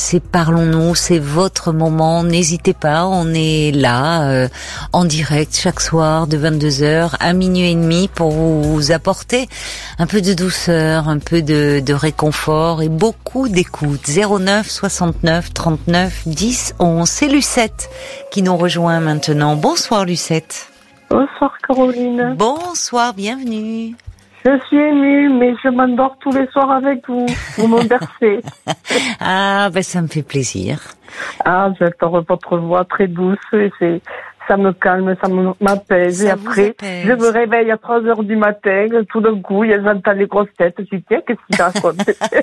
c'est Parlons-nous, c'est votre moment. N'hésitez pas, on est là en direct chaque soir de 22h à minuit et demi pour vous apporter un peu de douceur, un peu de réconfort et beaucoup d'écoute. 09 69 39 10 11. C'est Lucette qui nous rejoint maintenant. Bonsoir Lucette. Bonsoir Caroline. Bonsoir, bienvenue. Je suis émue, mais je m'endors tous les soirs avec vous. Vous me bercez. Ah, ben ça me fait plaisir. Ah, j'adore votre voix très douce. Et ça me calme, ça m'apaise. Et après, je me réveille à 3h du matin. Tout d'un coup, j'entends les grosses têtes. Je dis, tiens, qu'est-ce qu'il raconte?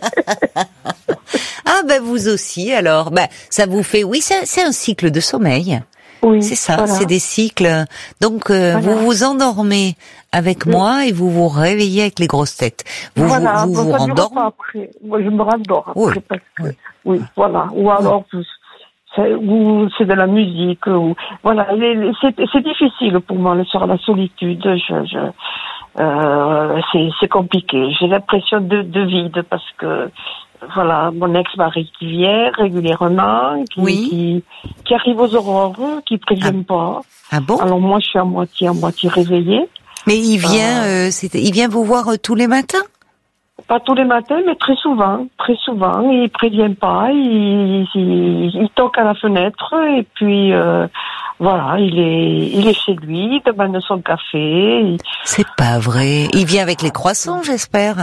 Ah, ben vous aussi, alors. Ben, ça vous fait... Oui, c'est un cycle de sommeil. Oui, c'est ça, voilà. C'est des cycles. Donc, voilà. Vous vous endormez avec moi et vous vous réveillez avec les grosses têtes. Vous vous rendormez. Après. Moi, je me rendors après. Oui. Parce que, oui, voilà. Ou alors, ou c'est de la musique. Ou, voilà. C'est difficile pour moi, le soir, la solitude. C'est compliqué. J'ai l'impression de vide parce que, voilà, mon ex-mari qui vient régulièrement, qui arrive aux aurores, qui préviennent pas. Ah bon? Alors moi, je suis à moitié réveillée. Mais il vient, il vient vous voir tous les matins? Pas tous les matins, mais très souvent. Il prévient pas, il toque à la fenêtre et puis voilà, il est chez lui, il demande son café. C'est pas vrai. Il vient avec les croissants, j'espère.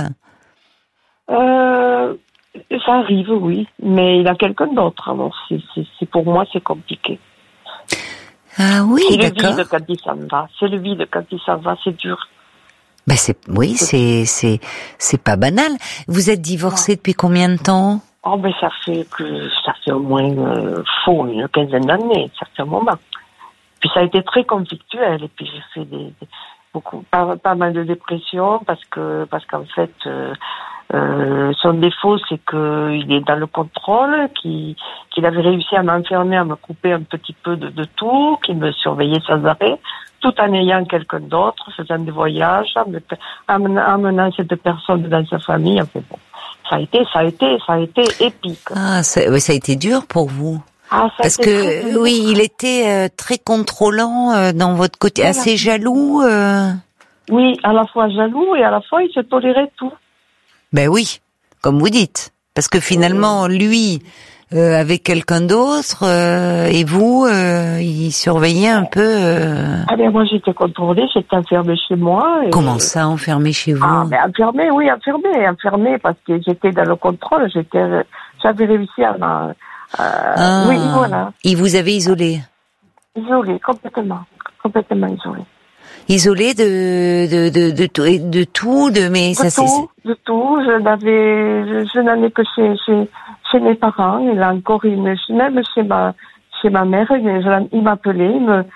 Ça arrive, oui, mais il a quelqu'un d'autre. Alors c'est pour moi, c'est compliqué. Ah oui, d'accord. C'est le vide quand il s'en va. C'est le vide quand il s'en va, c'est dur. Ben c'est pas banal. Vous êtes divorcé depuis combien de temps? Oh ben ça fait au moins une quinzaine d'années, à certains moments. Puis ça a été très conflictuel et puis j'ai fait pas mal de dépression parce qu'en fait son défaut c'est que il est dans le contrôle, qu'il avait réussi à m'enfermer, à me couper un petit peu de tout, qu'il me surveillait sans arrêt, tout en ayant quelqu'un d'autre, faisant des voyages, amenant cette personne dans sa famille. Enfin bon, ça a été épique. Ah, ça a été dur pour vous. Ah, parce que oui, il était très contrôlant dans votre côté, voilà. Assez jaloux. Oui, à la fois jaloux et à la fois il se tolérait tout. Ben oui, comme vous dites, parce que finalement lui avec quelqu'un d'autre et vous, il surveillait un peu. Ah ben moi j'étais contrôlée, j'étais enfermée chez moi. Comment ça, enfermée chez vous? Ah ben enfermée parce que j'étais dans le contrôle, j'avais réussi à oui, voilà. Il vous avait isolé? Isolé, complètement isolé. Isolé de tout, de tout. Je n'en ai que chez mes parents. Et là encore, même chez ma mère, il m'appelait,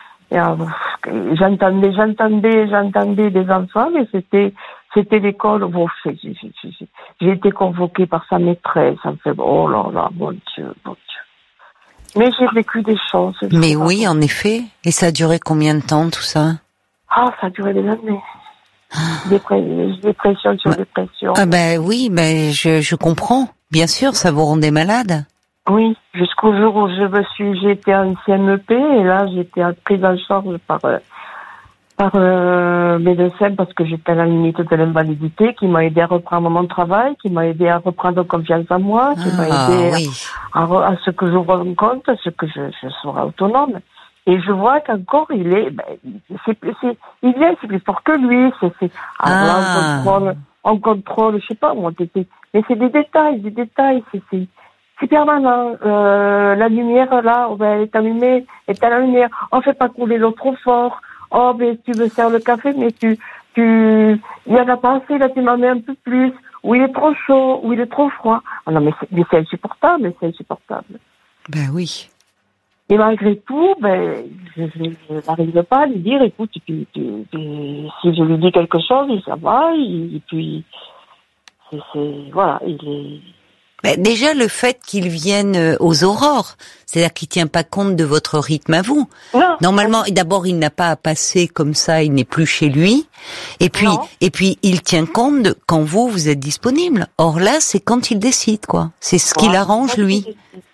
j'entendais des enfants, mais c'était l'école. Bon, j'ai été convoquée par sa maîtresse. Ça me fait, oh là là, mon Dieu. Mais j'ai vécu des choses. Mais oui, en effet. Et ça a duré combien de temps, tout ça? Ah, ça a duré des années. Dépression sur dépression. Ah ben oui, mais je comprends. Bien sûr, ça vous rendait malade. Oui, jusqu'au jour où j'ai été en CMEP et là j'étais prise en charge par médecin parce que j'étais à la limite de l'invalidité, qui m'a aidé à reprendre mon travail, qui m'a aidé à reprendre confiance en moi, qui m'a aidé à ce que je rende compte, à ce que je sois autonome. Et je vois qu'encore il c'est plus fort que lui, on contrôle, je sais pas, mais c'est des détails, c'est permanent. La lumière là, elle est allumée, à la lumière. On fait pas couler l'eau trop fort. Oh, mais tu me sers le café, mais il y en a pas assez, là tu m'en mets un peu plus. Ou il est trop chaud, ou il est trop froid. Oh non, mais c'est insupportable, Ben oui. Et malgré tout, je n'arrive pas à lui dire, écoute, si je lui dis quelque chose, ça va, et puis, voilà, il est... Ben déjà, le fait qu'il vienne aux aurores, c'est-à-dire qu'il tient pas compte de votre rythme à vous. Non. Normalement, d'abord, il n'a pas à passer comme ça, il n'est plus chez lui. Et puis, il tient compte de quand vous êtes disponible. Or là, c'est quand il décide, quoi. C'est ce qu'il arrange, lui.